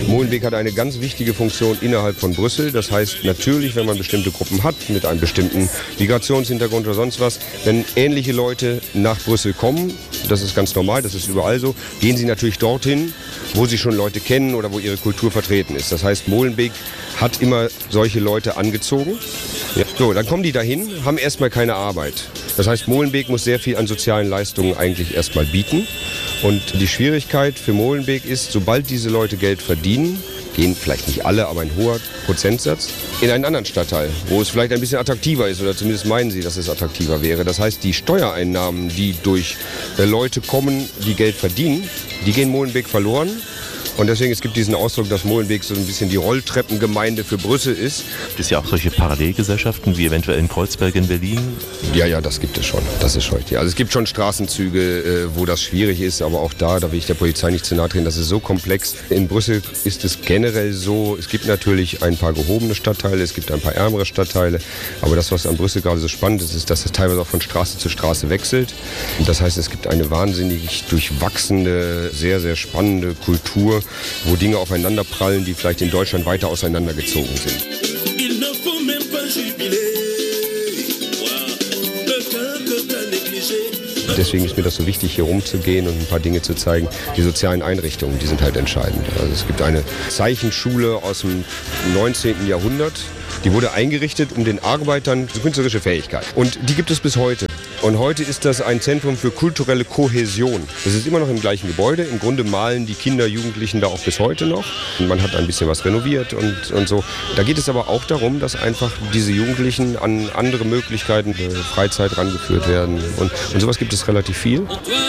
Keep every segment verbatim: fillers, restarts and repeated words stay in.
Molenbeek hat eine ganz wichtige Funktion innerhalb von Brüssel. Das heißt natürlich, wenn man bestimmte Gruppen hat, mit einem bestimmten Migrationshintergrund oder sonst was, wenn ähnliche Leute nach Brüssel kommen, das ist ganz normal, das ist überall so, gehen sie natürlich dorthin, wo sie schon Leute kennen oder wo ihre Kultur vertreten ist. Das heißt, Molenbeek hat immer solche Leute angezogen. Ja. So, dann kommen die dahin, haben erstmal keine Arbeit. Das heißt, Molenbeek muss sehr viel an sozialen Leistungen eigentlich erstmal bieten. Und die Schwierigkeit für Molenbeek ist, sobald diese Leute Geld verdienen, gehen vielleicht nicht alle, aber ein hoher Prozentsatz, in einen anderen Stadtteil, wo es vielleicht ein bisschen attraktiver ist oder zumindest meinen sie, dass es attraktiver wäre. Das heißt, die Steuereinnahmen, die durch Leute kommen, die Geld verdienen, die gehen Molenbeek verloren. Und deswegen, es gibt diesen Ausdruck, dass Molenbeek so ein bisschen die Rolltreppengemeinde für Brüssel ist. Gibt es ja auch solche Parallelgesellschaften wie eventuell in Kreuzberg in Berlin? Ja, ja, das gibt es schon. Das ist richtig. Also es gibt schon Straßenzüge, wo das schwierig ist, aber auch da, da will ich der Polizei nicht zu nahe treten, das ist so komplex. In Brüssel ist es generell so, es gibt natürlich ein paar gehobene Stadtteile, es gibt ein paar ärmere Stadtteile, aber das, was an Brüssel gerade so spannend ist, ist, dass es teilweise auch von Straße zu Straße wechselt. Und das heißt, es gibt eine wahnsinnig durchwachsene, sehr, sehr spannende Kultur, wo Dinge aufeinander prallen, die vielleicht in Deutschland weiter auseinandergezogen sind. Deswegen ist mir das so wichtig, hier rumzugehen und ein paar Dinge zu zeigen. Die sozialen Einrichtungen, die sind halt entscheidend. Also es gibt eine Zeichenschule aus dem neunzehnten Jahrhundert, die wurde eingerichtet, um den Arbeitern künstlerische Fähigkeit. Und die gibt es bis heute. Und heute ist das ein Zentrum für kulturelle Kohäsion. Das ist immer noch im gleichen Gebäude. Im Grunde malen die Kinder, Jugendlichen da auch bis heute noch. Und man hat ein bisschen was renoviert und, und so. Da geht es aber auch darum, dass einfach diese Jugendlichen an andere Möglichkeiten der Freizeit rangeführt werden. Und, und sowas gibt es relativ viel.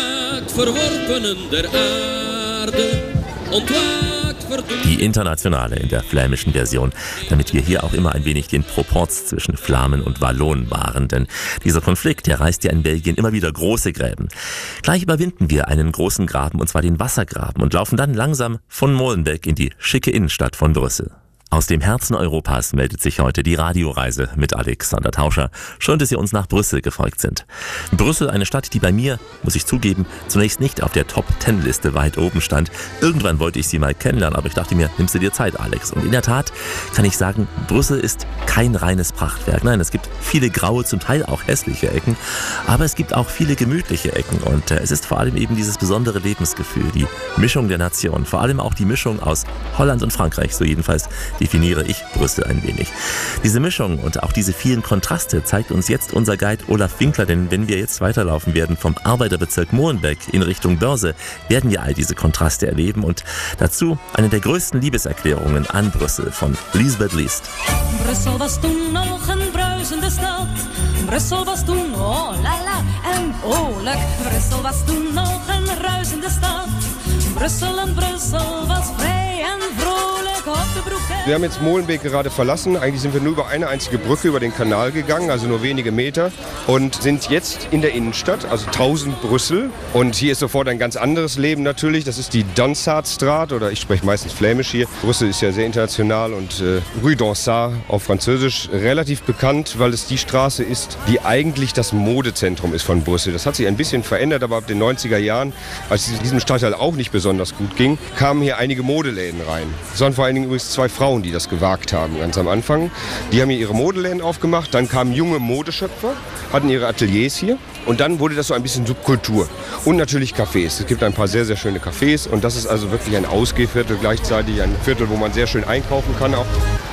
Die internationale in der flämischen Version, damit wir hier auch immer ein wenig den Proporz zwischen Flamen und Wallonen wahren, denn dieser Konflikt, der reißt ja in Belgien immer wieder große Gräben. Gleich überwinden wir einen großen Graben, und zwar den Wassergraben, und laufen dann langsam von Molenbeek in die schicke Innenstadt von Brüssel. Aus dem Herzen Europas meldet sich heute die Radioreise mit Alexander Tauscher. Schön, dass Sie uns nach Brüssel gefolgt sind. Brüssel, eine Stadt, die bei mir, muss ich zugeben, zunächst nicht auf der Top-Ten-Liste weit oben stand. Irgendwann wollte ich sie mal kennenlernen, aber ich dachte mir, nimmst du dir Zeit, Alex. Und in der Tat kann ich sagen, Brüssel ist kein reines Prachtwerk. Nein, es gibt viele graue, zum Teil auch hässliche Ecken, aber es gibt auch viele gemütliche Ecken. Und äh, es ist vor allem eben dieses besondere Lebensgefühl, die Mischung der Nation, vor allem auch die Mischung aus Holland und Frankreich, so jedenfalls definiere ich Brüssel ein wenig. Diese Mischung und auch diese vielen Kontraste zeigt uns jetzt unser Guide Olaf Winkler, denn wenn wir jetzt weiterlaufen werden vom Arbeiterbezirk Molenbeek in Richtung Börse, werden wir all diese Kontraste erleben und dazu eine der größten Liebeserklärungen an Brüssel von Liesbeth Liest. Brüssel was toen nog een bruisende stad. Brussel was toen oh la la en oorlijk. Brussel was toen nog een ruisende stad. Brussel en Brussel was vrij en vrolijk op de broek. Wir haben jetzt Molenbeek gerade verlassen. Eigentlich sind wir nur über eine einzige Brücke über den Kanal gegangen, also nur wenige Meter. Und sind jetzt in der Innenstadt, also tausend Brüssel. Und hier ist sofort ein ganz anderes Leben natürlich. Das ist die Donsardstraat, oder ich spreche meistens flämisch hier. Brüssel ist ja sehr international und äh, Rue Donsard auf Französisch relativ bekannt, weil es die Straße ist, die eigentlich das Modezentrum ist von Brüssel. Das hat sich ein bisschen verändert, aber ab den neunziger Jahren, als es diesem Stadtteil auch nicht besonders gut ging, kamen hier einige Modeläden rein. Es waren vor allen Dingen übrigens zwei Frauen, die das gewagt haben, ganz am Anfang. Die haben hier ihre Modeläden aufgemacht, dann kamen junge Modeschöpfer, hatten ihre Ateliers hier und dann wurde das so ein bisschen Subkultur. Und natürlich Cafés. Es gibt ein paar sehr, sehr schöne Cafés und das ist also wirklich ein Ausgehviertel, gleichzeitig ein Viertel, wo man sehr schön einkaufen kann auch.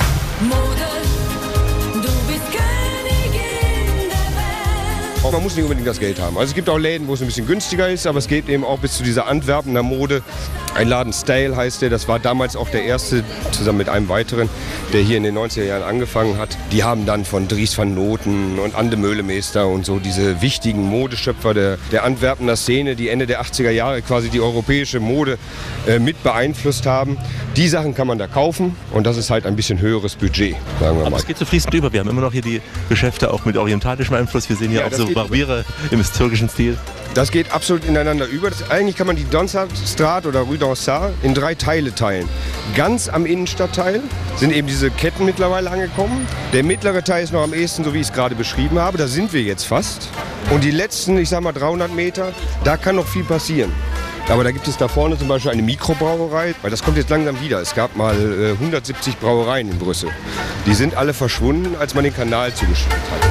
Man muss nicht unbedingt das Geld haben. Also es gibt auch Läden, wo es ein bisschen günstiger ist, aber es geht eben auch bis zu dieser Antwerpener Mode. Ein Laden Style heißt der, das war damals auch der erste, zusammen mit einem weiteren, der hier in den neunziger Jahren angefangen hat. Die haben dann von Dries van Noten und Anne Meulemeester und so diese wichtigen Modeschöpfer der, der Antwerpener Szene, die Ende der achtziger Jahre quasi die europäische Mode äh, mit beeinflusst haben. Die Sachen kann man da kaufen und das ist halt ein bisschen höheres Budget, sagen wir mal. Aber es geht so fließend über. Wir haben immer noch hier die Geschäfte auch mit orientalischem Einfluss. Wir sehen hier ja, auch so Barbiere im türkischen Stil. Das geht absolut ineinander über. Das, eigentlich kann man die Donsardstraat oder Rue Donsard in drei Teile teilen. Ganz am Innenstadtteil sind eben diese Ketten mittlerweile angekommen. Der mittlere Teil ist noch am ehesten, so wie ich es gerade beschrieben habe. Da sind wir jetzt fast. Und die letzten, ich sag mal dreihundert Meter, da kann noch viel passieren. Aber da gibt es da vorne zum Beispiel eine Mikrobrauerei, weil das kommt jetzt langsam wieder. Es gab mal äh, hundertsiebzig Brauereien in Brüssel. Die sind alle verschwunden, als man den Kanal zugeschüttet hat.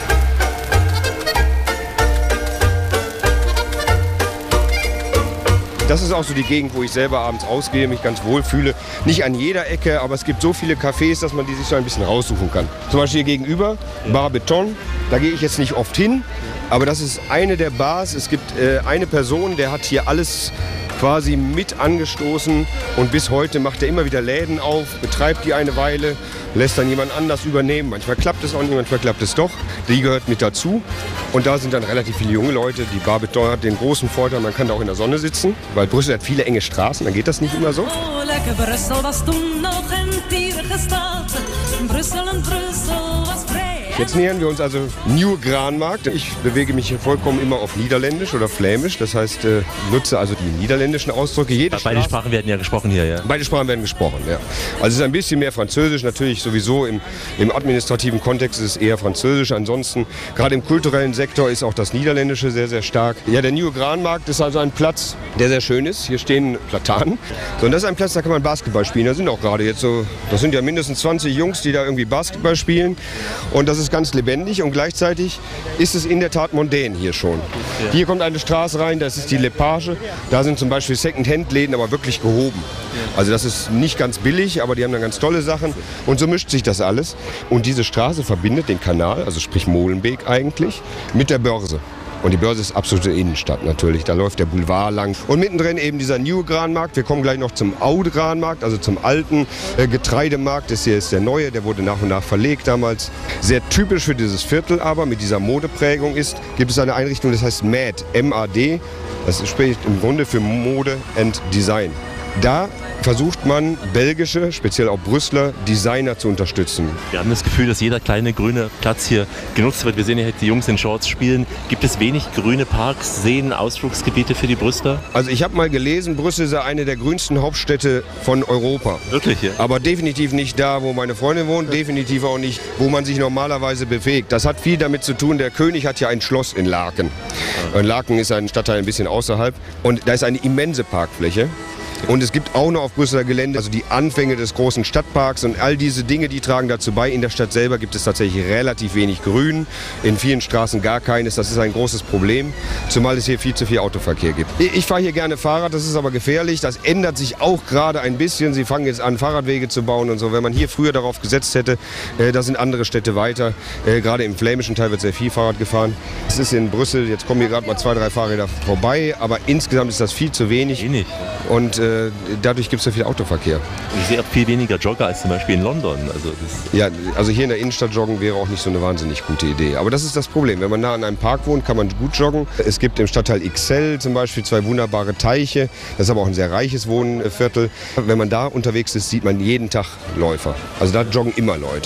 Das ist auch so die Gegend, wo ich selber abends ausgehe, mich ganz wohl fühle. Nicht an jeder Ecke, aber es gibt so viele Cafés, dass man die sich so ein bisschen raussuchen kann. Zum Beispiel hier gegenüber, Bar Beton. Da gehe ich jetzt nicht oft hin, aber das ist eine der Bars. Es gibt äh, eine Person, der hat hier alles quasi mit angestoßen und bis heute macht er immer wieder Läden auf, betreibt die eine Weile, lässt dann jemand anders übernehmen. Manchmal klappt es auch nicht, manchmal klappt es doch. Die gehört mit dazu und da sind dann relativ viele junge Leute. Die Bar Beton hat den großen Vorteil, man kann da auch in der Sonne sitzen, weil Brüssel hat viele enge Straßen, dann geht das nicht immer so. Oh, lekker Brussel was toen nog een tierige stad. Brussel en Brussel was vrij. Jetzt nähern wir uns also Nieuwe Graanmarkt. Ich bewege mich hier vollkommen immer auf Niederländisch oder Flämisch. Das heißt, äh, nutze also die niederländischen Ausdrücke. Jede Beide Straße, Sprachen werden ja gesprochen hier, ja? Beide Sprachen werden gesprochen, ja. Also es ist ein bisschen mehr Französisch. Natürlich sowieso im, im administrativen Kontext ist es eher Französisch. Ansonsten, gerade im kulturellen Sektor ist auch das Niederländische sehr, sehr stark. Ja, der Nieuwe Graanmarkt ist also ein Platz, der sehr schön ist. Hier stehen Platanen. So, und das ist ein Platz, da kann man Basketball spielen. Da sind auch gerade jetzt so, das sind ja mindestens zwanzig Jungs, die da irgendwie Basketball spielen. Und das ist ganz lebendig und gleichzeitig ist es in der Tat mondän hier schon. Ja. Hier kommt eine Straße rein, das ist die Lepage. Da sind zum Beispiel Second-Hand-Läden, aber wirklich gehoben. Also das ist nicht ganz billig, aber die haben dann ganz tolle Sachen. Und so mischt sich das alles. Und diese Straße verbindet den Kanal, also sprich Molenbeek eigentlich, mit der Börse. Und die Börse ist absolute Innenstadt natürlich. Da läuft der Boulevard lang. Und mittendrin eben dieser Nieuwe Graanmarkt. Wir kommen gleich noch zum Oude Graanmarkt, also zum alten äh, Getreidemarkt. Das hier ist der neue, der wurde nach und nach verlegt damals. Sehr typisch für dieses Viertel aber, mit dieser Modeprägung ist, gibt es eine Einrichtung, das heißt M A D, M A D. Das spricht im Grunde für Mode and Design. Da versucht man, belgische, speziell auch Brüsseler, Designer zu unterstützen. Wir haben das Gefühl, dass jeder kleine grüne Platz hier genutzt wird. Wir sehen ja die Jungs in Shorts spielen. Gibt es wenig grüne Parks, Seen, Ausflugsgebiete für die Brüsseler? Also ich habe mal gelesen, Brüssel ist eine der grünsten Hauptstädte von Europa. Wirklich, ja? Aber definitiv nicht da, wo meine Freundin wohnt, definitiv auch nicht, wo man sich normalerweise bewegt. Das hat viel damit zu tun, der König hat ja ein Schloss in Laken. Und Laken ist ein Stadtteil ein bisschen außerhalb und da ist eine immense Parkfläche. Und es gibt auch noch auf Brüsseler Gelände, also die Anfänge des großen Stadtparks und all diese Dinge, die tragen dazu bei. In der Stadt selber gibt es tatsächlich relativ wenig Grün, in vielen Straßen gar keines. Das ist ein großes Problem, zumal es hier viel zu viel Autoverkehr gibt. Ich fahre hier gerne Fahrrad, das ist aber gefährlich. Das ändert sich auch gerade ein bisschen. Sie fangen jetzt an, Fahrradwege zu bauen und so. Wenn man hier früher darauf gesetzt hätte, äh, da sind andere Städte weiter. Äh, gerade im flämischen Teil wird sehr viel Fahrrad gefahren. Es ist in Brüssel, jetzt kommen hier gerade mal zwei, drei Fahrräder vorbei, aber insgesamt ist das viel zu wenig. Wenig. Und äh, dadurch gibt es so viel Autoverkehr. Ich sehe auch viel weniger Jogger als zum Beispiel in London. Also, das ja, also hier in der Innenstadt joggen wäre auch nicht so eine wahnsinnig gute Idee. Aber das ist das Problem. Wenn man nah an einem Park wohnt, kann man gut joggen. Es gibt im Stadtteil Ixelles zum Beispiel zwei wunderbare Teiche. Das ist aber auch ein sehr reiches Wohnviertel. Wenn man da unterwegs ist, sieht man jeden Tag Läufer. Also da joggen immer Leute.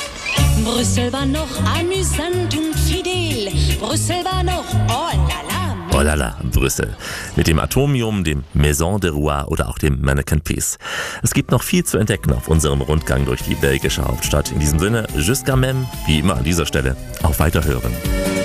Brüssel war noch amüsant und fidel. Brüssel war noch oh la la. Oh la la, Brüssel. Mit dem Atomium, dem Maison de Roi oder auch dem Mannequin Peace. Es gibt noch viel zu entdecken auf unserem Rundgang durch die belgische Hauptstadt. In diesem Sinne, jusqu'à même, wie immer an dieser Stelle, auf Weiterhören.